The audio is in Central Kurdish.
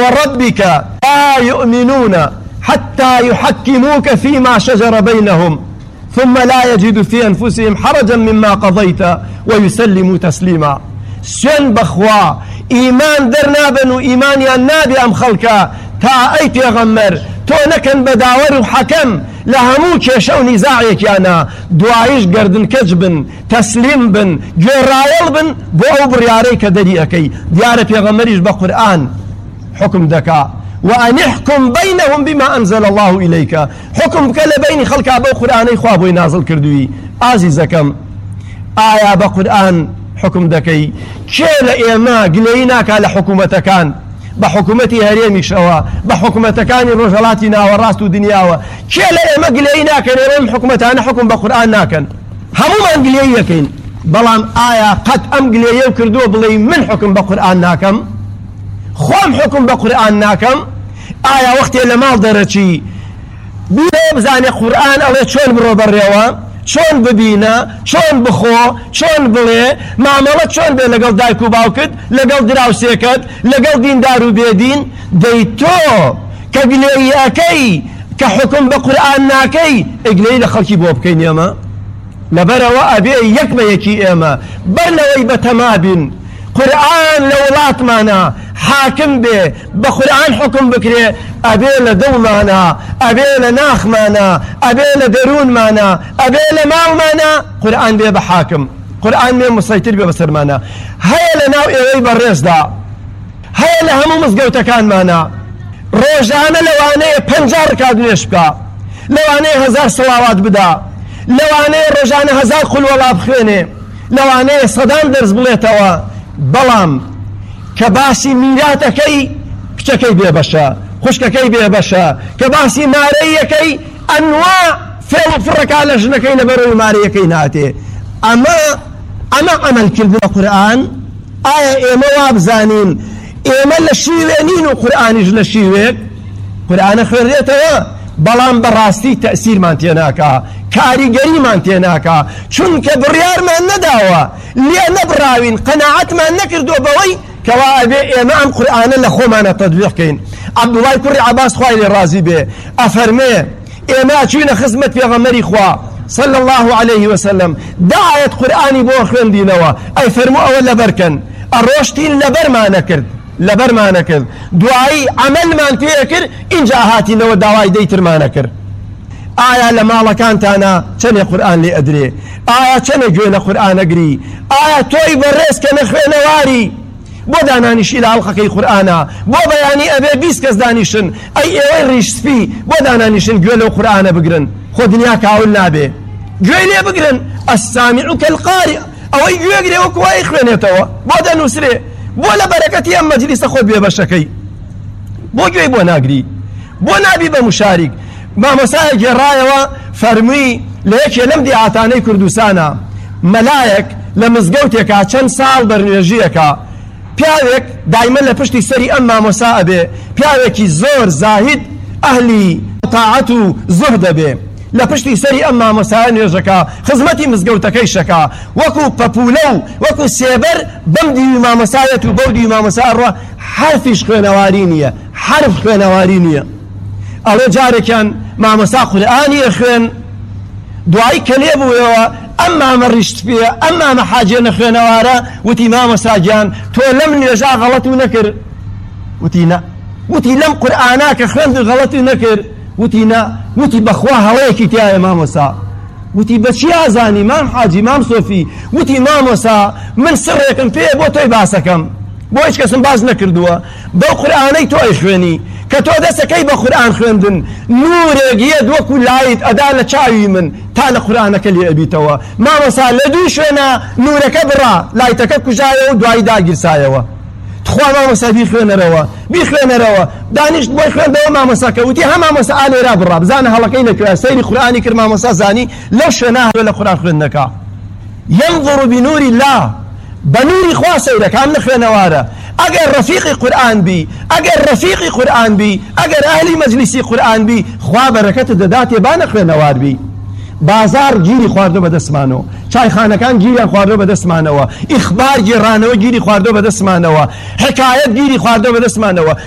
فوربك لا يؤمنون حتى يحكموك فيما شجر بينهم ثم لا يجدوا في أنفسهم حرجا مما قضيت ويسلموا تسليما. سوين بخوا إيمان درنابن وإيمان النبي أم خلقا تا أي پیغمبر تو نكن بداور وحكم لهمو كيشو نزاعيك يانا دعايش قردن كجبن تسليم بن جرايل بن بو أو برياريك دريئكي ديار پیغمبريش بقرآن حكم دكا وأن يحكم بينهم بما أنزل الله إليك حكم كلا بين خلق أبو قرآن خوابو نازل كردوي عزيزكم آية بقرآن حكم دكي كلا إيما قليناك على حكومتكان بحكومتي هريمي شوا بحكومتكان رجلاتنا والراس دنياوا كلا إيما قليناك نرم حكومتنا حكم بقرآن ناكن هموما قليناكين بلان آية قد أم قليناك كردو بلي من حكم بقرآن ناكم خوام حكم بقرآن ناكم آية وقتی لمال درچی بیره بزانی قرآن الله چون برو بريوا چون ببینا چون بخو چون بله معاملت چون به لگل دایکو باوکت لگل دراوسیکت لگل دین دارو بیدین دیتو کگلی اکی كحكم بقرآن ناكي اقلي لخلقي بوب كين يما لبروا أبي يكما يكي إما برنوي بتمابن قرآن لولات مانا حاكم به بقرآن حكم بكري أبي لدو مانا أبي لناخ مانا أبي لدرون مانا أبي لمال مانا قرآن به بحاكم قرآن به مسيطر به بسر مانا هيا لناو إيوي بريز دا هيا لهمو مزقوتا كان مانا روجانا لواني پنجار كادنيش بكا لواني 1000 صلوات بدا لواني روجانا 1000 قل ولا بخيني لواني صدام درز بليتوا بلام كباسي ميراتكي كتكي بيه بشا خشككي بيه بشا كباسي ماريكي أنواع فرق على جنكي نبروي ماريكي ناتي أما عمل كردنا القرآن آية إيما وابزانين إيما لشيوانين وقرآن لشيوك قرآن خيريتها بلان براستي تأثير مانتيناكا كاريگري مانتيناكا چونك بريار ما نداوا ليه نبراوين قناعت ما نكردو بوي كوابي إمام قرآن لخومانا تطبيق كين عبد الله كري عباس خوالي الرازي به أفرمي إما چوين خزمت في غمري خوا صلى الله عليه وسلم دعاية قرآني بو خوين دينوا أي فرمو أولا بركن الروشتين لبر ما نكرد لبر ما نكر دعائي عمل ما نتيكر إن جاهاتي لو دعائي ديتر ما نكر آية لما الله كانت أنا چني قرآن لي أدري آية چني جوين قرآن أقري آية توي برس كنخوين واري بو دانانيش إلى حلقة قرآن بو بياني أبي بيس كز دانيشن أي إيوين ريش في بو دانانيشن جوين قرآن بقرن خود دنياك أول نابي جوين بقرن السامع كالقارئ أو أي جوين وكوا إخوين يتوا بو دانوسري بۆ لە بەرەکەتی ئەم مەجلیسە خۆت بێ بەشەکەی بۆ گوێی بۆ ناگری بۆ نابی بە مشارک مامۆسایەک گێڕایەوە فەرمووی لە یەکێ لەم دیعاتانەی کوردستانە مەلایەک لە مزگەوتێکا چەند ساڵ بەرنوێژیەکە پیاوێک دایمەن لە پشتی سەری ئەم مامۆسا ئەبێ پیاوێکی زۆر زاهید ئەهلی تاعەت و زوهدە بێ لە پشتی سەری ئەم مامۆسایە نوێژەکە خزمەتی مزگەوتەکەی شەکە وەکو پەپولە و وەکو سێبەر بەم دیوی مامۆسایەت و بەو دیوی مامۆسا ڕوا حرفیش خوێنەواری نییە حرف خوێنەواری نییە ئەڵێ جارێکیان مامۆسا قورئانی خوێن دوایی کە لێ بوویەوە ئەم مامە ڕیشت پێ ئەم مامە حاجێ نەخوێنەوارە وتی مامۆسا گیان تۆ لەم نوێژا غەڵەت و نەکرد وتی نە وتی لەم قورئانا کە خوێند غەڵەت و نەکرد وتی نا وتی بەخوا هەڵەیەکی تایە مامۆسا وتی بەچی ئازانی مام حاجی مام سۆفی وتی مامۆسا من سڕێکم پێ بۆ تۆی باسەکەم بۆ هیچ کەسم باز نەکردووە بەو قورئانەی تۆی خوێنی کە تۆ دەستەکەی بە قورئان خوێندن نورێک یەد وەکو لایت ئەدا لە چاوی من تا لە قورئانەکە لێ ئەبیتەوە مامۆسا لە دوو شوێنە نورەکە بڕا لایتەکە کوژایەوە و دوایی داگیرسایەوە تخوا مامۆسا بیخوێنەرەوە دانیشت بۆی خوێندەوە مامۆساکە وتی هەم مامۆسا ئالێرا بڕا بزانە هەڵەکەی لەکوێ سەیری قورئانی کرد مامۆسا زانی لەو شوێنە لە قورئان خوێندنەکە ينظر بنور الله بنور خوا سەیرەکە هەم نەخوێنەوارە ئەگەر ڕەفیقی قورئان بی ئەگەر ڕەفیقی قورئان بی ئەگەر ئەهلی مەجلیسی قورئان بی خوا بەرەکەتت دەداتێ با نەخوێنەوار بی بازار گیری خواردۆ بەدەستمانەوە چایخانەکان گیریان خواردۆ بەدەستمانەوە ئیخبار گێڕانەوە گیری خواردۆ بەدەستمانەوە حکایەت گیری خواردۆ بەدەستمانەوە